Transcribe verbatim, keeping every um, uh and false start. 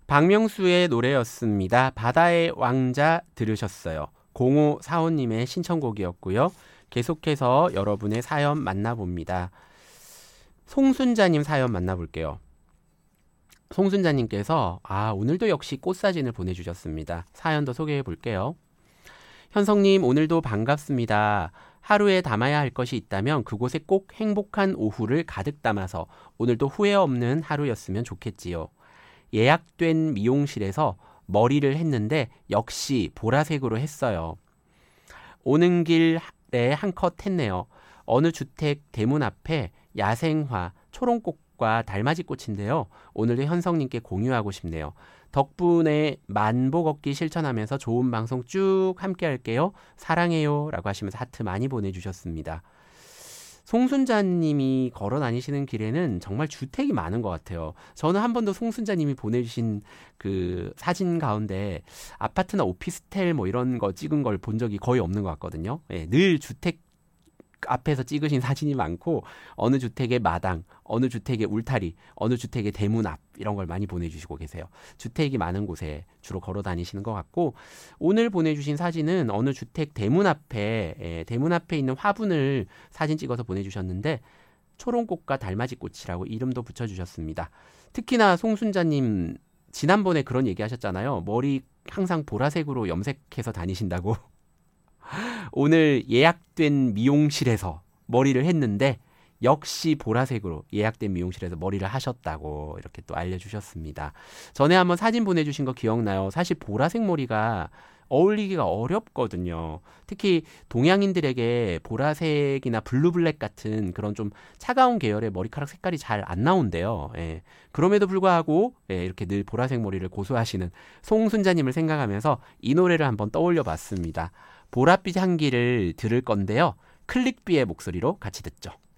박명수의 노래였습니다. 바다의 왕자 들으셨어요. 공오사오님의 신청곡이었고요. 계속해서 여러분의 사연 만나봅니다. 송순자님 사연 만나볼게요. 송순자님께서 아 오늘도 역시 꽃사진을 보내주셨습니다. 사연도 소개해 볼게요. 현성님 오늘도 반갑습니다. 하루에 담아야 할 것이 있다면 그곳에 꼭 행복한 오후를 가득 담아서 오늘도 후회 없는 하루였으면 좋겠지요. 예약된 미용실에서 머리를 했는데 역시 보라색으로 했어요. 오는 길에 한컷 했네요. 어느 주택 대문 앞에 야생화 초롱꽃과 달맞이꽃인데요. 오늘도 현성님께 공유하고 싶네요. 덕분에 만보 걷기 실천하면서 좋은 방송 쭉 함께 할게요. 사랑해요 라고 하시면서 하트 많이 보내주셨습니다. 송순자님이 걸어 다니시는 길에는 정말 주택이 많은 것 같아요. 저는 한 번도 송순자님이 보내주신 그 사진 가운데 아파트나 오피스텔 뭐 이런 거 찍은 걸 본 적이 거의 없는 것 같거든요. 예, 늘 주택 앞에서 찍으신 사진이 많고 어느 주택의 마당, 어느 주택의 울타리, 어느 주택의 대문 앞 이런 걸 많이 보내주시고 계세요. 주택이 많은 곳에 주로 걸어 다니시는 것 같고 오늘 보내주신 사진은 어느 주택 대문 앞에 예, 대문 앞에 있는 화분을 사진 찍어서 보내주셨는데 초롱꽃과 달맞이꽃이라고 이름도 붙여주셨습니다. 특히나 송순자님 지난번에 그런 얘기 하셨잖아요. 머리 항상 보라색으로 염색해서 다니신다고. 오늘 예약된 미용실에서 머리를 했는데 역시 보라색으로 예약된 미용실에서 머리를 하셨다고 이렇게 또 알려주셨습니다. 전에 한번 사진 보내주신 거 기억나요? 사실 보라색 머리가 어울리기가 어렵거든요. 특히 동양인들에게 보라색이나 블루블랙 같은 그런 좀 차가운 계열의 머리카락 색깔이 잘 안 나온대요. 예. 그럼에도 불구하고 예, 이렇게 늘 보라색 머리를 고수하시는 송순자님을 생각하면서 이 노래를 한번 떠올려 봤습니다. 보랏빛 향기를 들을 건데요. 클릭비의 목소리로 같이 듣죠.